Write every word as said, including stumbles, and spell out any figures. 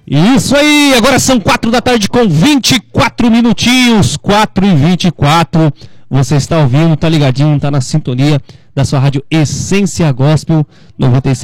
Isso aí, agora são quatro da tarde com vinte e quatro minutinhos, quatro e vinte e quatro. Você está ouvindo, tá ligadinho, tá na sintonia da sua rádio Essência Gospel noventa e seis.